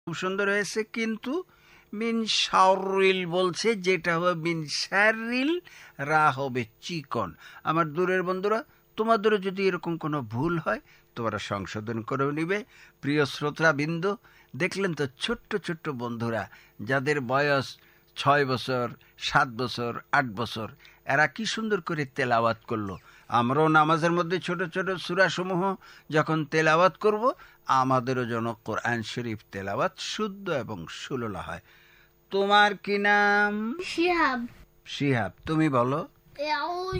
খুব সুন্দর হয়েছে, কিন্তু মিন শাররিল বলছে, যেটা হবে মিন শাররিল, রা হবে চিকন। আমার দূরের বন্ধুরা, তোমাদেরও যদি এরকম কোনো ভুল হয় তোমরা সংশোধন করে নিবে। প্রিয় শ্রোতাবৃন্দ, দেখলেন তো ছোট্ট ছোট্ট বন্ধুরা, যাদের বয়স 6 বছর, 7 বছর, 8 বছর, এরা কি সুন্দর করে তেলাওয়াত করলো। আমরাও নামাজের মধ্যে ছোট ছোট সূরাসমূহ যখন তেলাওয়াত করব, আমাদেরও যেন কোরআন শরীফ তেলাওয়াত শুদ্ধ এবং সুললা হয়। তোমার কি নাম? শিহাব। শিহাব, তুমি বলো। أعوذ